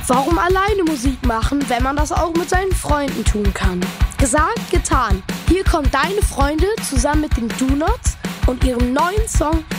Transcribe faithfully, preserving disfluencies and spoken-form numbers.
Warum alleine Musik machen, wenn man das auch mit seinen Freunden tun kann? Gesagt, getan. Hier kommen deine Freunde zusammen mit den Do Nots und ihrem neuen Song